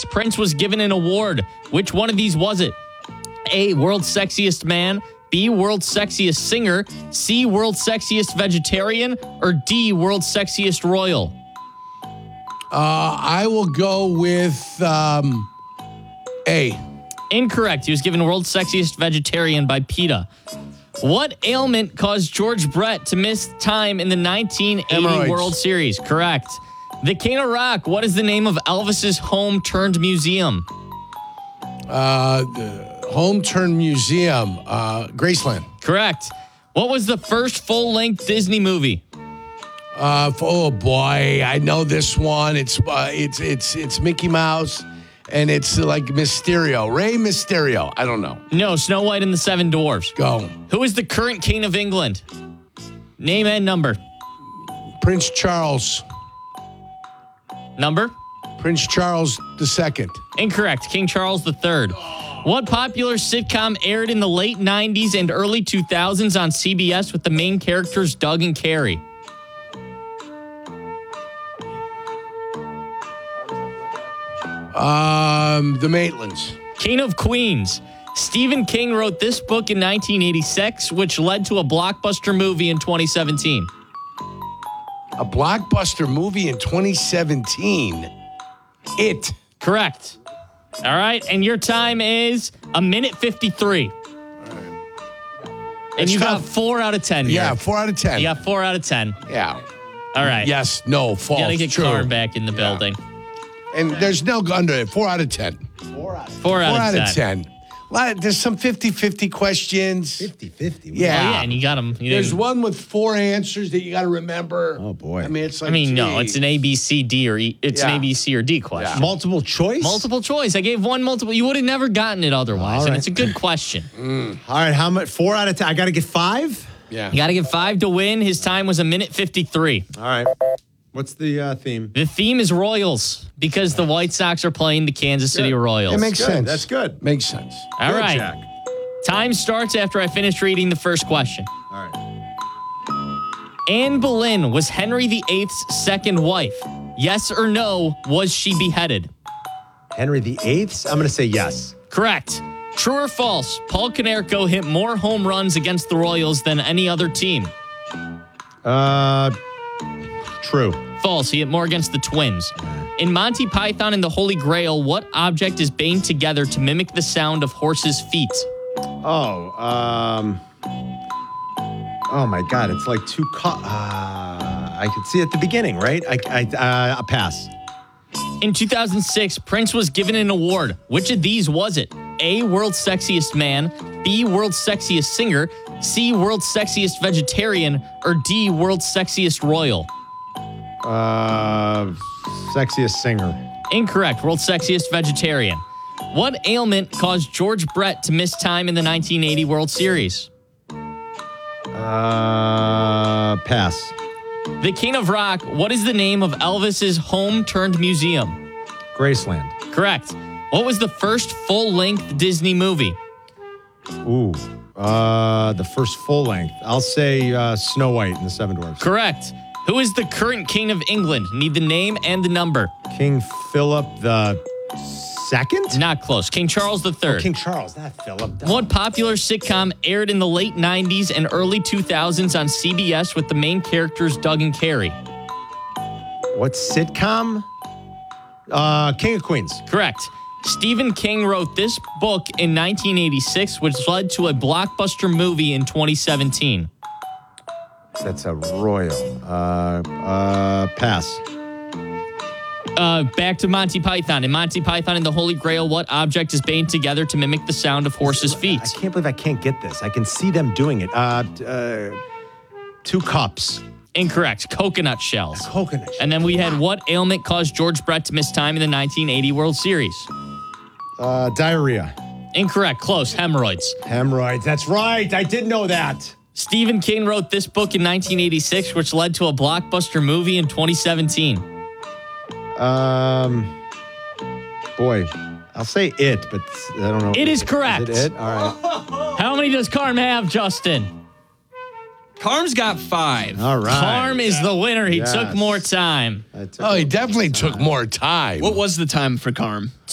2006, Prince was given an award. Which one of these was it? A, World's Sexiest Man, B, World's Sexiest Singer, C, World's Sexiest Vegetarian, or D, World's Sexiest Royal? I will go with A. Incorrect. He was given World's Sexiest Vegetarian by PETA. What ailment caused George Brett to miss time in the 1980 Hemorrhoids. World Series? Correct. The King of Rock, what is the name of Elvis's home-turned-museum? The Home-Turned Museum, Graceland. Correct. What was the first full-length Disney movie? Oh boy, I know this one. It's Mickey Mouse, and it's like Mysterio, Rey Mysterio. I don't know. No, Snow White and the Seven Dwarfs. Go. Who is the current King of England? Name and number. Prince Charles. Number? Prince Charles II. Incorrect. King Charles III. What popular sitcom aired in the late 90s and early 2000s on CBS with the main characters Doug and Carrie? The Maitlands. King of Queens. Stephen King wrote this book in 1986, which led to a blockbuster movie in 2017. A blockbuster movie in 2017. It. Correct. All right, and your time is 1:53. And you got 4 out of 10 here. Yeah, 4 out of 10. You got 4 out of 10. Yeah. All right. Yes, no, false. Got to get True. Carm back in the building. And there's no under it. 4 out of 10. 4 out 4 of 10. out of 10. There's some 50-50 questions. 50-50. Yeah. Oh, yeah, and you got them. There's one with 4 answers that you got to remember. Oh, boy. I mean, it's like, no, it's an A, B, C, D, or E. It's an A, B, C, or D question. Multiple choice? Multiple choice. I gave one multiple. You would have never gotten it otherwise, All and right. it's a good question. All right, how much? 4 out of 10. I got to get 5? Yeah. You got to get 5 to win. His time was 1:53. All right. What's the theme? The theme is Royals because the White Sox are playing the Kansas City Royals. It makes Good. sense. That's good. Makes sense. All Good, right. Jack. Time starts after I finish reading the first question. All right. Anne Boleyn was Henry VIII's second wife. Yes or no, was she beheaded? Henry VIII? I'm going to say yes. Correct. True or false, Paul Konerko hit more home runs against the Royals than any other team? True. False, he hit more against the Twins. In Monty Python and the Holy Grail, what object is bound together to mimic the sound of horses' feet? Oh my God! It's like two. I could see at the beginning, right? I'll pass. In 2006, Prince was given an award. Which of these was it? A, World's Sexiest Man, B, World's Sexiest Singer, C, World's Sexiest Vegetarian, or D, World's Sexiest Royal? Sexiest singer. Incorrect. World's Sexiest Vegetarian. What ailment caused George Brett to miss time in the 1980 World Series? Pass. The King of Rock, what is the name of Elvis's home-turned-museum? Graceland. Correct. What was the first full-length Disney movie? Ooh. The first full length. I'll say Snow White and the Seven Dwarfs. Correct. Who is the current King of England? Need the name and the number. King Philip the Second? Not close. King Charles III. King Charles, not Philip. What popular sitcom aired in the late 90s and early 2000s on CBS with the main characters Doug and Carrie? What sitcom? King of Queens. Correct. Stephen King wrote this book in 1986, which led to a blockbuster movie in 2017. That's a royal. Pass. Back to Monty Python. In Monty Python and the Holy Grail, what object is bound together to mimic the sound of horses' feet? I can't believe I can't get this. I can see them doing it. 2 cups. Incorrect. Coconut shells. Coconut. And then we had what ailment caused George Brett to miss time in the 1980 World Series? Diarrhea. Incorrect. Close. Hemorrhoids. Hemorrhoids. That's right. I did know that. Stephen King wrote this book in 1986, which led to a blockbuster movie in 2017. Boy, I'll say it, but I don't know. It is correct. Is it? All right. How many does Carm have, Justin? Carm's got 5. All right. Carm is the winner. He Yes. took more time. Oh, he definitely took more time. What was the time for Carm?